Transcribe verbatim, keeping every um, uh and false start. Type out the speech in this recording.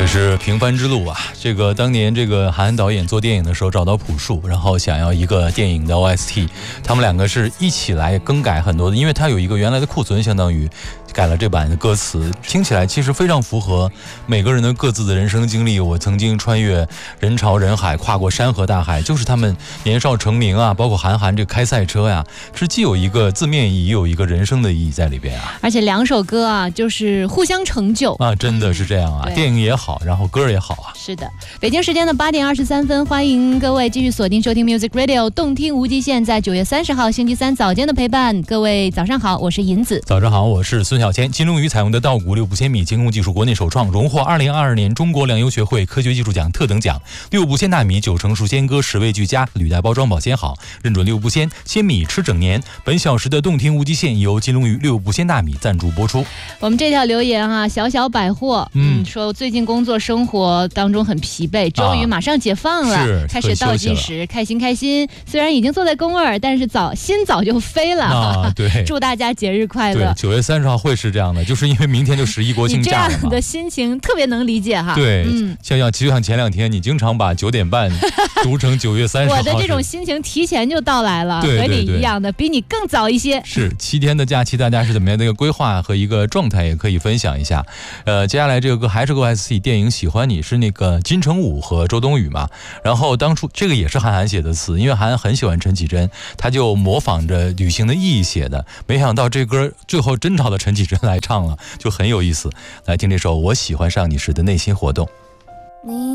这是平凡之路啊！这个当年这个韩寒导演做电影的时候找到朴树，然后想要一个电影的 O S T， 他们两个是一起来更改很多的，因为他有一个原来的库存，相当于改了这版的歌词，听起来其实非常符合每个人的各自的人生经历。我曾经穿越人潮人海，跨过山河大海，就是他们年少成名啊，包括韩寒这开赛车呀，是既有一个字面意义，也有一个人生的意义在里边啊。 而且两首歌啊，就是互相成就啊，真的是这样啊，电影也好，然后歌也好啊。 是的，北京时间的八点二十三分，欢迎各位继续锁定收听 Music Radio 动听无极限，在九月三十号星期三早间的陪伴。各位早上好，我是银子。 早上好，我是孙小千。金龙鱼采用的稻谷六步仙米监控技术国内首创，荣获二零二二年中国粮油学会科学技术奖特等奖。六步鲜大米九成熟鲜歌，十味俱佳，履带包装保鲜好，认准六步鲜，鲜米吃整年。本小时的动听无极限由金龙鱼六步鲜大米赞助播出。 我们这条留言啊，小小百货，嗯，嗯说最近工作生活当中很疲惫，终于马上解放了，啊、开始倒计时，开心开心。虽然已经坐在工位，但是早心早就飞了。 啊，对， 祝大家节日快乐。 对，九月三十号会是这样的，就是因为明天就十一国庆假了嘛。 你这样的心情特别能理解哈。 对，嗯，像像就像前两天你经常把九点半读成九月三十号， 我的这种心情提前就到来了， 对对对， 和你一样的，比你更早一些。 是七天的假期，大家是怎么样的一个规划和一个状态，也可以分享一下。呃，接下来这个歌还是个 O S T 电影《喜欢你》，是那个金城武和周冬雨嘛。然后当初这个也是韩寒写的词，因为韩寒很喜欢陈绮贞，他就模仿着旅行的意义写的。没想到这歌最后真找到陈绮贞来唱了，就很有意思。来听这首《我喜欢上你时的内心活动》。